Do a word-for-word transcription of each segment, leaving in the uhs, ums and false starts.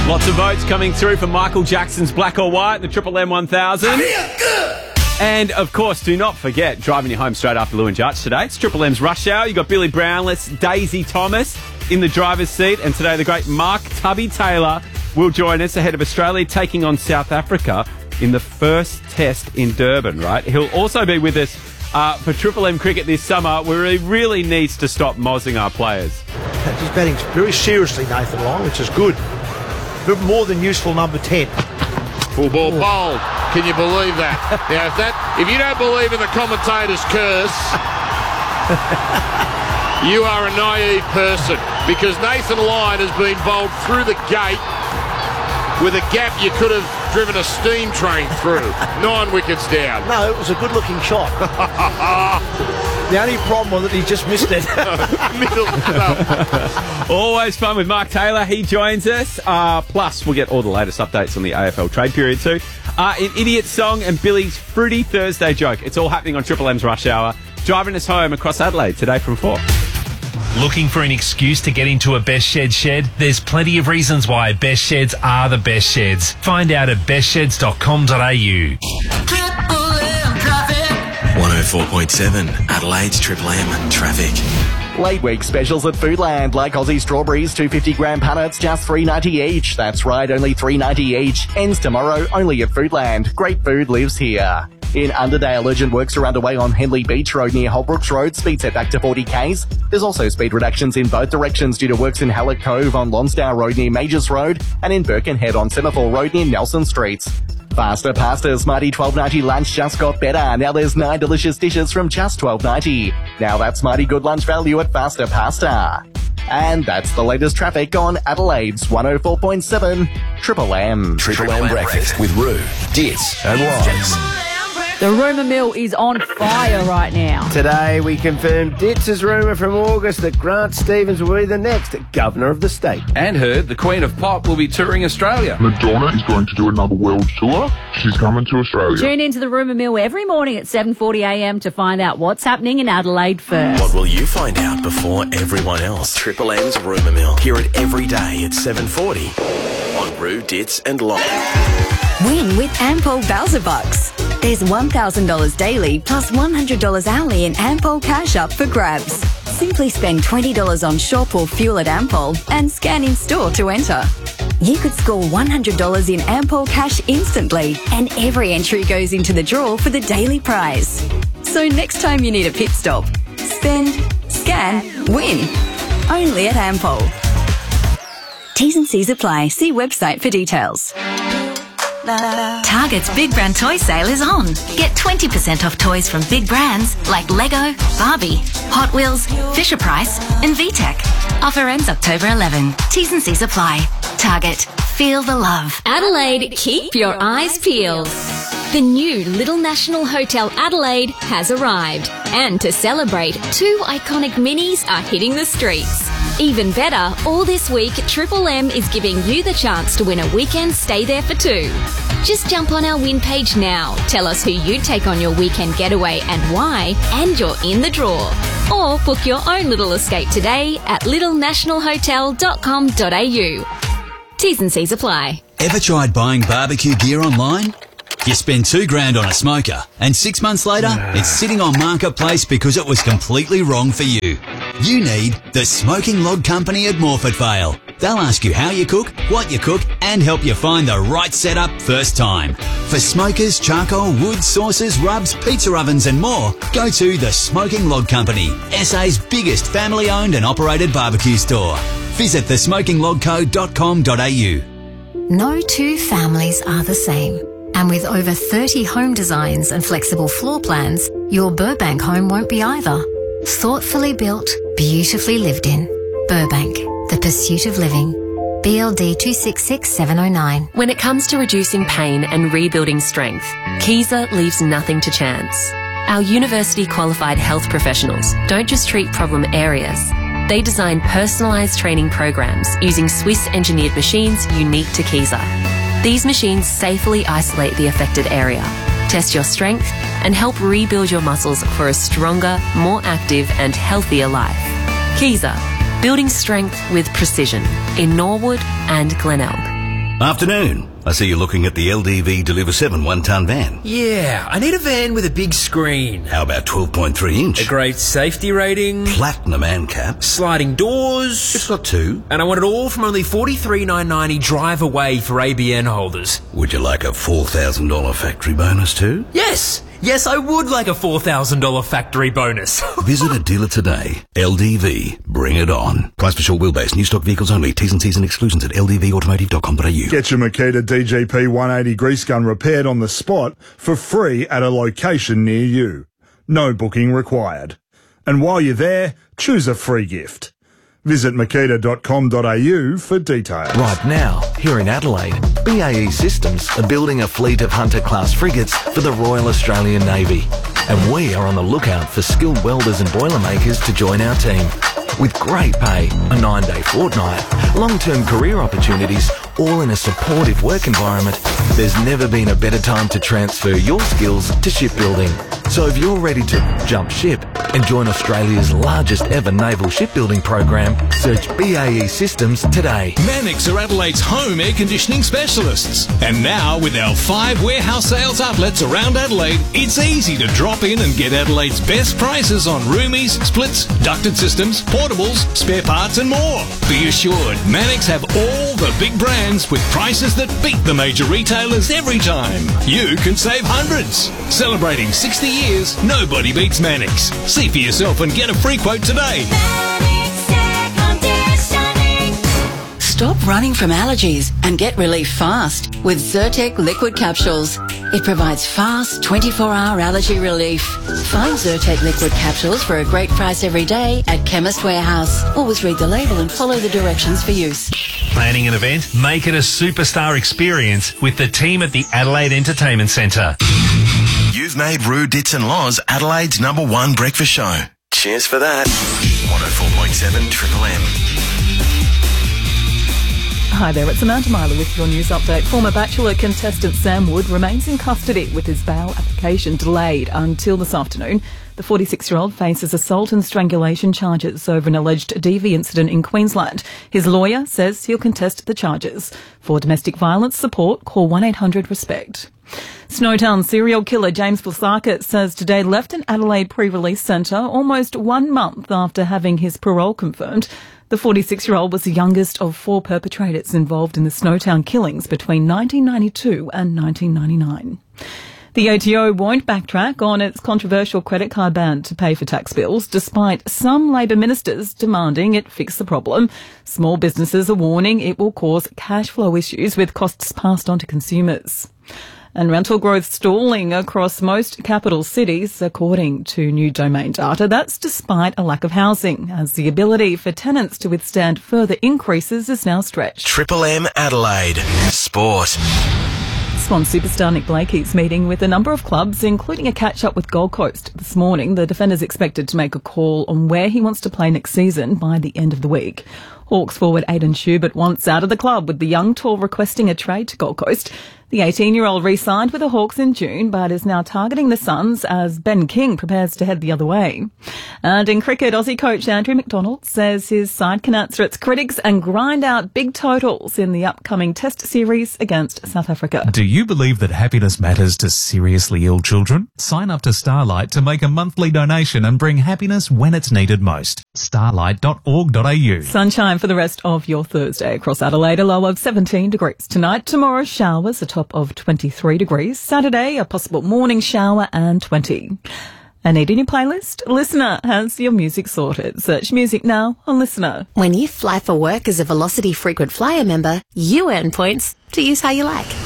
Lots of votes coming through for Michael Jackson's Black or White, the Triple M one thousand. And, of course, do not forget, driving you home straight after Lou and Judge today. It's Triple M's Rush Hour. You've got Billy Brownless, Daisy Thomas in the driver's seat. And today, the great Mark Tubby Taylor will join us ahead of Australia taking on South Africa in the first test in Durban, right? He'll also be with us uh, for Triple M cricket this summer, where he really needs to stop mozzing our players. He's batting very seriously, Nathan Lyon, which is good. But more than useful number ten. Full ball bowled. Can you believe that? Now, if that, if you don't believe in the commentator's curse, you are a naive person, because Nathan Lyon has been bowled through the gate with a gap you could have driven a steam train through. Nine wickets down. No, it was a good-looking shot. The only problem was that he just missed it. Middle stuff. Always fun with Mark Taylor. He joins us. Uh, plus, we'll get all the latest updates on the A F L trade period too. Uh, an idiot song and Billy's Fruity Thursday joke. It's all happening on Triple M's Rush Hour. Driving us home across Adelaide today from four. Looking for an excuse to get into a Best Shed shed? There's plenty of reasons why Best Sheds are the best sheds. Find out at best sheds dot com dot a u. one oh four point seven Adelaide's Triple M traffic. Late week specials at Foodland, like Aussie strawberries, two hundred fifty gram punnets, just three ninety each. That's right, only three ninety each. Ends tomorrow, only at Foodland. Great food lives here. In Underdale, urgent works are underway on Henley Beach Road near Holbrooks Road. Speed set back to forty k's. There's also speed reductions in both directions due to works in Hallett Cove on Lonsdale Road near Majors Road and in Birkenhead on Semaphore Road near Nelson Streets. Faster Pasta Smarty twelve ninety lunch just got better. Now there's nine delicious dishes from just twelve ninety. Now that's Smarty good lunch value at Faster Pasta. And that's the latest traffic on Adelaide's one oh four point seven Triple M. Triple M breakfast with Roo, Dits and Wise. The rumour mill is on fire right now. Today we confirmed Dits' rumour from August that Grant Stevens will be the next Governor of the state. And heard the Queen of Pop will be touring Australia. Madonna is going to do another world tour. She's coming to Australia. Tune into the rumour mill every morning at seven forty a m to find out what's happening in Adelaide first. What will you find out before everyone else? Triple M's Rumour Mill. Hear it every day at seven forty on Roo, Dits and Locke. Win with Ampol Bowser Bucks. There's one thousand dollars daily plus one hundred dollars hourly in Ampol cash up for grabs. Simply spend twenty dollars on shop or fuel at Ampol and scan in store to enter. You could score one hundred dollars in Ampol cash instantly, and every entry goes into the draw for the daily prize. So next time you need a pit stop, spend, scan, win. Only at Ampol. T's and C's apply. See website for details. Target's Big Brand Toy Sale is on. Get twenty percent off toys from big brands like Lego, Barbie, Hot Wheels, Fisher-Price and V TEC. Offer ends October eleventh. T's and C's apply. Target. Feel the love. Adelaide, keep your eyes peeled. The new Little National Hotel Adelaide has arrived. And to celebrate, two iconic minis are hitting the streets. Even better, all this week, Triple M is giving you the chance to win a weekend stay there for two. Just jump on our win page now, tell us who you'd take on your weekend getaway and why, and you're in the draw. Or book your own little escape today at little national hotel dot com dot a u. T's and C's apply. Ever tried buying barbecue gear online? You spend two grand on a smoker, and six months later, it's sitting on Marketplace because it was completely wrong for you. You need the Smoking Log Company at Morford Vale. They'll ask you how you cook, what you cook, and help you find the right setup first time. For smokers, charcoal, wood, sauces, rubs, pizza ovens and more, go to the Smoking Log Company, S A's biggest family-owned and operated barbecue store. Visit the smoking log co dot com dot a u. No two families are the same. And with over thirty home designs and flexible floor plans, your Burbank home won't be either. Thoughtfully built, beautifully lived in. Burbank, the pursuit of living. B L D two six six seven oh nine. When it comes to reducing pain and rebuilding strength, Kaiser leaves nothing to chance. Our university-qualified health professionals don't just treat problem areas. They design personalised training programs using Swiss-engineered machines unique to Kaiser. These machines safely isolate the affected area, test your strength, and help rebuild your muscles for a stronger, more active and healthier life. Kaiser, building strength with precision in Norwood and Glenelg. Afternoon. I see you're looking at the L D V Deliver seven one-ton van. Yeah, I need a van with a big screen. How about twelve point three inch? A great safety rating. Platinum ANCAP. Sliding doors. It's got two. And I want it all from only forty-three thousand nine hundred ninety drive away for A B N holders. Would you like a four thousand dollars factory bonus too? Yes! Yes, I would like a four thousand dollars factory bonus. Visit a dealer today. L D V. Bring it on. Price for short wheelbase. New stock vehicles only. T's and C's and exclusions at l d v automotive dot com dot a u. Get your Makita D G P one eighty grease gun repaired on the spot for free at a location near you. No booking required. And while you're there, choose a free gift. Visit makita dot com dot a u for details. Right now, here in Adelaide, B A E Systems are building a fleet of Hunter-class frigates for the Royal Australian Navy. And we are on the lookout for skilled welders and boilermakers to join our team. With great pay, a nine-day fortnight, long-term career opportunities, all in a supportive work environment, there's never been a better time to transfer your skills to shipbuilding. So if you're ready to jump ship and join Australia's largest ever naval shipbuilding program, search B A E Systems today. Mannix are Adelaide's home air conditioning specialists. And now, with our five warehouse sales outlets around Adelaide, it's easy to drop in and get Adelaide's best prices on roomies, splits, ducted systems, portables, spare parts and more. Be assured, Mannix have all the big brands with prices that beat the major retailers every time. You can save hundreds. Celebrating sixty years, nobody beats Mannix. See for yourself and get a free quote today. Stop running from allergies and get relief fast with Zyrtec liquid capsules. It provides fast twenty-four hour allergy relief. Find Zyrtec liquid capsules for a great price every day at Chemist Warehouse. Always read the label and follow the directions for use. Planning an event? Make it a superstar experience with the team at the Adelaide Entertainment Centre. You've made Roo Dits and Laws Adelaide's number one breakfast show. Cheers for that. one oh four point seven Triple M. Hi there, it's Amanda Myler with your news update. Former Bachelor contestant Sam Wood remains in custody with his bail application delayed until this afternoon. The forty-six-year-old faces assault and strangulation charges over an alleged D V incident in Queensland. His lawyer says he'll contest the charges. For domestic violence support, call one eight hundred RESPECT. Snowtown serial killer James Vilsakis says today left an Adelaide pre-release centre almost one month after having his parole confirmed. The forty-six-year-old was the youngest of four perpetrators involved in the Snowtown killings between nineteen ninety-two and nineteen ninety-nine. The A T O won't backtrack on its controversial credit card ban to pay for tax bills, despite some Labor ministers demanding it fix the problem. Small businesses are warning it will cause cash flow issues with costs passed on to consumers. And rental growth stalling across most capital cities, according to New Domain data. That's despite a lack of housing, as the ability for tenants to withstand further increases is now stretched. Triple M Adelaide. Sport. Swan superstar Nick Blakey's meeting with a number of clubs, including a catch-up with Gold Coast this morning. The defender's expected to make a call on where he wants to play next season by the end of the week. Hawks forward Aidan Schubert wants out of the club, with the young tall requesting a trade to Gold Coast. The eighteen-year-old re-signed with the Hawks in June, but is now targeting the Suns as Ben King prepares to head the other way. And in cricket, Aussie coach Andrew McDonald says his side can answer its critics and grind out big totals in the upcoming Test series against South Africa. Do you believe that happiness matters to seriously ill children? Sign up to Starlight to make a monthly donation and bring happiness when it's needed most. starlight dot org dot a u. Sunshine for the rest of your Thursday across Adelaide, a low of seventeen degrees. Tonight, tomorrow, showers, a top of twenty-three degrees. Saturday, a possible morning shower and twenty. And need a new playlist? Listener has your music sorted. Search music now on Listener. When you fly for work as a Velocity Frequent Flyer member, you earn points to use how you like.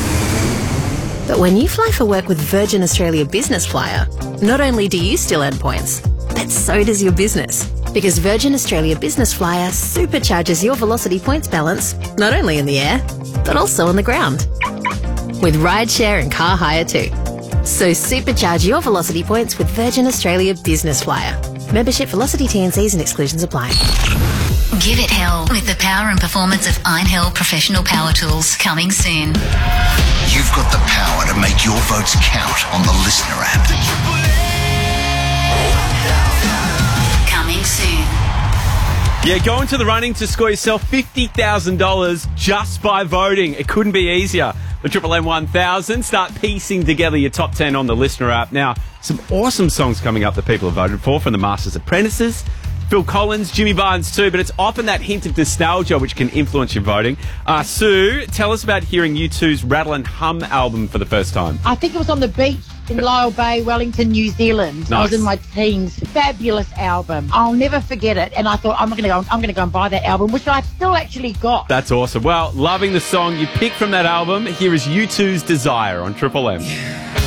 But when you fly for work with Virgin Australia Business Flyer, not only do you still earn points, but so does your business. Because Virgin Australia Business Flyer supercharges your Velocity points balance, not only in the air, but also on the ground. With rideshare and car hire too. So supercharge your Velocity points with Virgin Australia Business Flyer. Membership, Velocity T and Cs and exclusions apply. Give it hell with the power and performance of Einhell Professional Power Tools, coming soon. You've got the power to make your votes count on the Listener app. Coming soon. Yeah, go into the running to score yourself fifty thousand dollars just by voting. It couldn't be easier. The Triple M one thousand. Start piecing together your top ten on the Listener app. Now, some awesome songs coming up that people have voted for from the Masters Apprentices, Phil Collins, Jimmy Barnes too, but it's often that hint of nostalgia which can influence your voting. Uh, Sue, tell us about hearing U two's Rattle and Hum album for the first time. I think it was on the beach in Lyell Bay, Wellington, New Zealand. Nice. I was in my teens. Fabulous album. I'll never forget it. And I thought I'm going to go. I'm going to go and buy that album, which I've still actually got. That's awesome. Well, loving the song you picked from that album. Here is U two's Desire on Triple M.